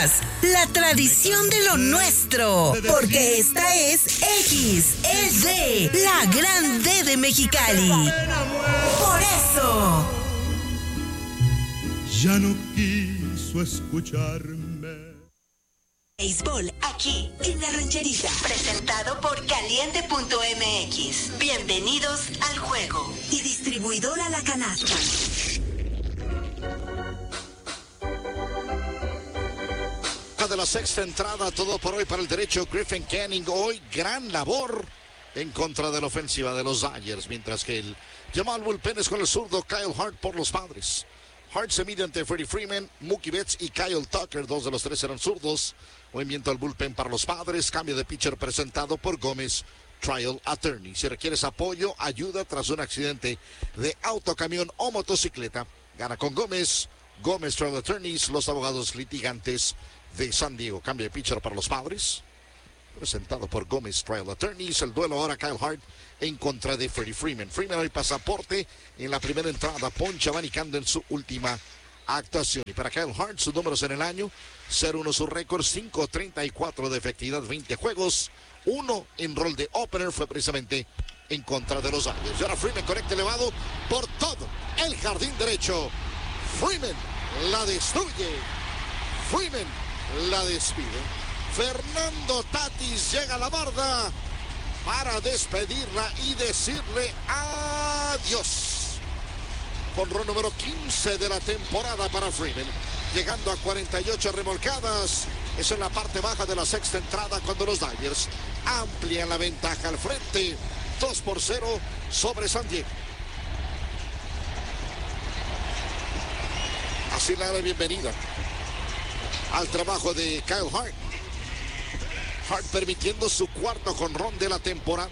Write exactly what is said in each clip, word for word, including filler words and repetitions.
más, la tradición de lo nuestro, porque esta es X, el D, la gran D de Mexicali. Por eso. Ya no quiso escucharme. Béisbol, aquí, en La Rancherita. Presentado por Caliente punto M X. Bienvenidos al juego. Y distribuidora La Canasta. De la sexta entrada, todo por hoy para el derecho. Griffin Canning, hoy gran labor en contra de la ofensiva de los Dodgers, mientras que el Jamal Bullpen es con el zurdo Kyle Hart por los Padres. Hart se mide ante Freddie Freeman, Mookie Betts y Kyle Tucker, dos de los tres eran zurdos. Movimiento al bullpen para los Padres, cambio de pitcher presentado por Gómez, Trial Attorney. Si requieres apoyo, ayuda tras un accidente de auto, camión o motocicleta, gana con Gómez. Gómez Trial Attorneys, los abogados litigantes de San Diego. Cambio de pitcher para los Padres, presentado por Gómez Trial Attorneys. El duelo ahora Kyle Hart en contra de Freddie Freeman. Freeman hoy pasaporte en la primera entrada, poncha abanicando en su última actuación. Y para Kyle Hart, sus números en el año: cero uno su récord, cinco treinta y cuatro de efectividad, veinte juegos, uno en rol de opener, fue precisamente en contra de los Dodgers. Y ahora Freeman conecta elevado por todo el jardín derecho. Freeman la destruye. Freeman la despide. Fernando Tatis llega a la barda para despedirla y decirle adiós. Jonrón número quince de la temporada para Freeman, llegando a cuarenta y ocho remolcadas. Es en la parte baja de la sexta entrada cuando los Dodgers amplían la ventaja al frente, dos por cero sobre San Diego. Así le da la bienvenida al trabajo de Kyle Hart. Hart permitiendo su cuarto jonrón de la temporada.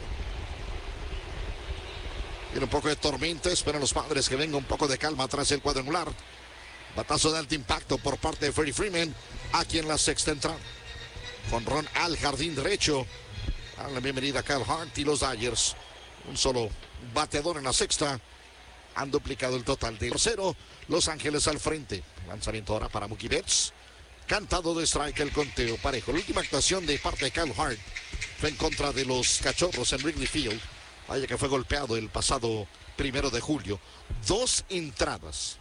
Tiene un poco de tormenta, esperan los Padres que venga un poco de calma tras el cuadrangular. Batazo de alto impacto por parte de Freddie Freeman aquí en la sexta entrada. Jonrón al jardín derecho. A la bienvenida a Kyle Hart y los Dodgers. Un solo bateador en la sexta. Han duplicado el total de cero. Los Ángeles al frente. Lanzamiento ahora para Mookie Betts. Cantado de strike, el conteo parejo. La última actuación de parte de Kyle Hart fue en contra de los Cachorros en Wrigley Field. Vaya que fue golpeado el pasado primero de julio. Dos entradas,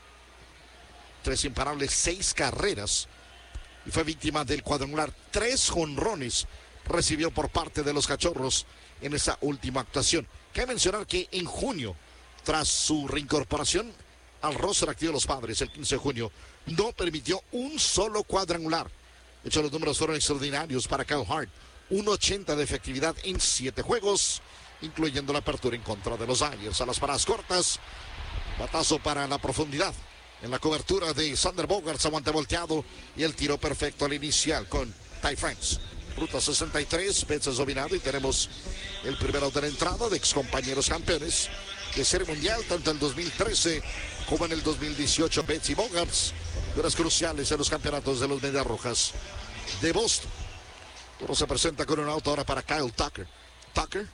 tres imparables, seis carreras. Y fue víctima del cuadrangular. Tres jonrones recibió por parte de los Cachorros en esa última actuación. Cabe mencionar que en junio, tras su reincorporación al roster activo de los Padres el quince de junio, no permitió un solo cuadrangular. De hecho, los números fueron extraordinarios para Kyle Hart. uno ochenta de efectividad en siete juegos, incluyendo la apertura en contra de los Dodgers. A las paradas cortas, batazo para la profundidad. En la cobertura de Sander Bogaerts, aguante volteado y el tiro perfecto al inicial con Ty France. Ruta sesenta y tres, Betts dominado y tenemos el primero de la entrada de excompañeros campeones de Serie Mundial, tanto en el dos mil trece como en el dos mil dieciocho. Betts y Bogaerts, horas cruciales en los campeonatos de los Medias Rojas de Boston. Todo se presenta con un auto ahora para Kyle Tucker. Tucker,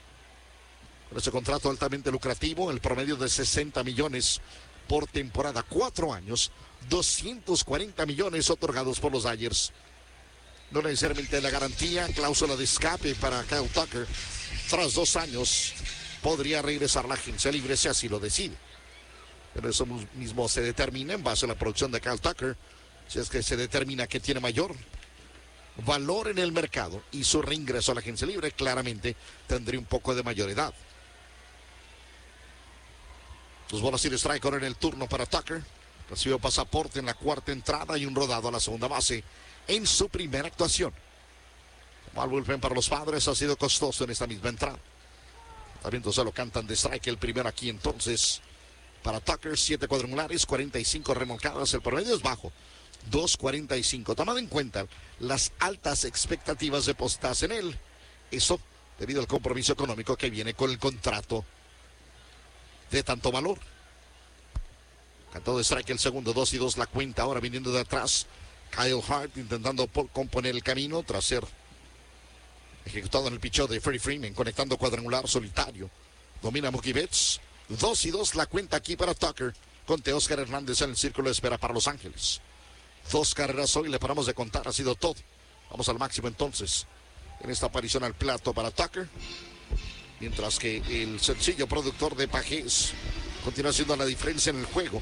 con ese contrato altamente lucrativo, el promedio de sesenta millones por temporada, cuatro años, doscientos cuarenta millones otorgados por los Dodgers. No necesariamente la garantía, cláusula de escape para Kyle Tucker. Tras dos años podría regresar la agencia libre si así lo decide. Pero eso mismo se determina en base a la producción de Kyle Tucker. Si es que se determina que tiene mayor valor en el mercado y su reingreso a la agencia libre, claramente tendría un poco de mayor edad. Dos bolas y strike ahora en el turno para Tucker. Recibió pasaporte en la cuarta entrada y un rodado a la segunda base en su primera actuación. Como el bullpen para los Padres ha sido costoso en esta misma entrada. También entonces lo cantan de strike el primero aquí entonces para Tucker. Siete cuadrangulares, cuarenta y cinco remolcadas. El promedio es bajo, dos cuarenta y cinco. Tomando en cuenta las altas expectativas depositadas en él, eso debido al compromiso económico que viene con el contrato de tanto valor. Cantado de strike el segundo, dos y dos la cuenta ahora viniendo de atrás. Kyle Hart intentando componer el camino tras ser ejecutado en el picheo de Freddie Freeman, conectando cuadrangular solitario. Domina Mookie Betts. Dos y dos la cuenta aquí para Tucker, con Teóscar Hernández en el círculo de espera para Los Ángeles. Dos carreras hoy, le paramos de contar, ha sido todo. Vamos al máximo entonces en esta aparición al plato para Tucker. Mientras que el sencillo productor de Pajés continúa haciendo la diferencia en el juego.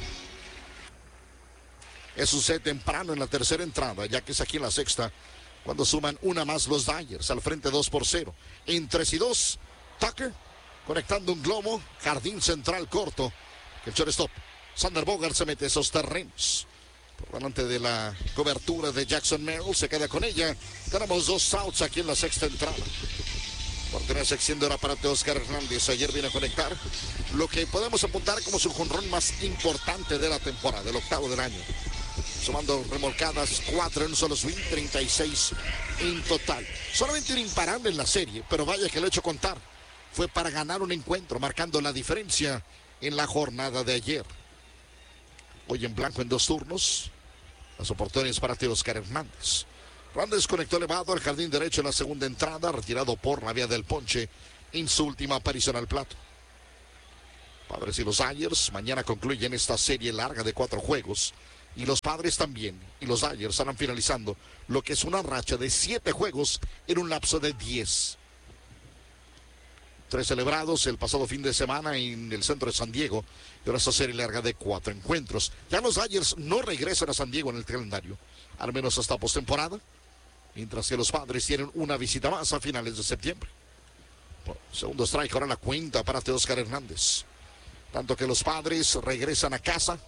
Es un set temprano en la tercera entrada, ya que es aquí en la sexta, cuando suman una más los Dodgers, al frente dos por cero. En tres y dos, Tucker conectando un globo, jardín central corto. El shortstop, Sander Bogart, se mete esos terrenos. Por delante de la cobertura de Jackson Merrill, se queda con ella. Tenemos dos outs aquí en la sexta entrada. Oportunidad se extiende ahora para Oscar Hernández. Ayer viene a conectar lo que podemos apuntar como su jonrón más importante de la temporada, el octavo del año. Sumando remolcadas, cuatro en un solo swing, treinta y seis en total. Solamente un imparable en la serie, pero vaya que lo he hecho contar. Fue para ganar un encuentro, marcando la diferencia en la jornada de ayer. Hoy en blanco en dos turnos. Las oportunidades para Oscar Hernández. Hernández conectó elevado al jardín derecho en la segunda entrada, retirado por la vía del ponche en su última aparición al plato. Padres y los Dodgers mañana concluyen esta serie larga de cuatro juegos. Y los Padres también. Y los Dodgers estarán finalizando lo que es una racha de siete juegos en un lapso de diez. Tres celebrados el pasado fin de semana en el centro de San Diego. Y ahora esta serie larga de cuatro encuentros. Ya los Dodgers no regresan a San Diego en el calendario, al menos hasta postemporada. Mientras que los Padres tienen una visita más a finales de septiembre. Segundo strike, ahora la cuenta para Oscar Hernández. Tanto que los Padres regresan a casa.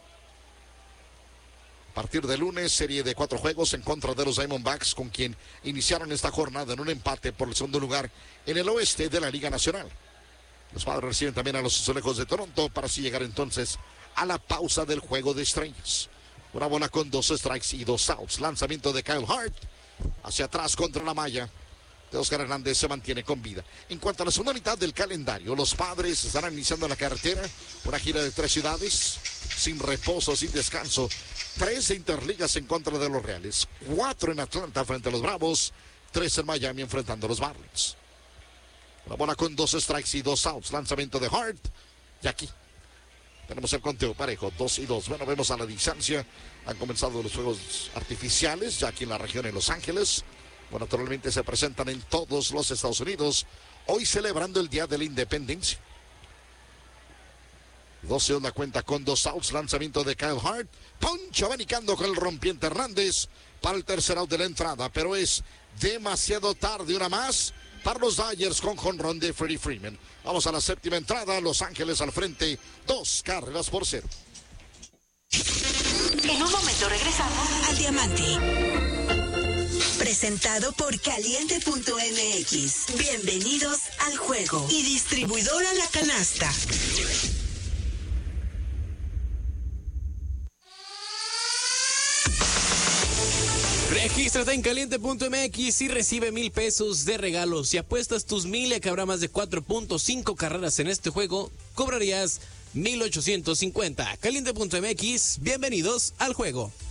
A partir de lunes, serie de cuatro juegos en contra de los Diamondbacks, con quien iniciaron esta jornada en un empate por el segundo lugar en el oeste de la Liga Nacional. Los Padres reciben también a los Azulejos de Toronto para así llegar entonces a la pausa del juego de estrellas. Una bola con dos strikes y dos outs. Lanzamiento de Kyle Hart hacia atrás contra la malla. Oscar Hernández se mantiene con vida. En cuanto a la segunda mitad del calendario, los Padres estarán iniciando la carretera, una gira de tres ciudades, sin reposo, sin descanso. Tres de Interligas en contra de los Reales, cuatro en Atlanta frente a los Bravos, tres en Miami enfrentando a los Marlins. La bola con dos strikes y dos outs. Lanzamiento de Hart. Y aquí tenemos el conteo parejo, dos y dos. Bueno, vemos a la distancia. Han comenzado los fuegos artificiales ya aquí en la región de Los Ángeles. Bueno, naturalmente se presentan en todos los Estados Unidos, hoy celebrando el Día de la Independencia. doce en la cuenta con dos outs, lanzamiento de Kyle Hart. Poncho abanicando con el rompiente Hernández para el tercer out de la entrada, pero es demasiado tarde, una más para los Dodgers con jonrón de Freddie Freeman. Vamos a la séptima entrada, Los Ángeles al frente, dos carreras por cero. En un momento regresamos al Diamante. Presentado por Caliente punto M X. Bienvenidos al juego. Y distribuidora La Canasta. Regístrate en Caliente punto M X y recibe mil pesos de regalos. Si apuestas tus mil y que habrá más de cuatro punto cinco carreras en este juego, cobrarías mil ochocientos cincuenta. Caliente punto M X, bienvenidos al juego.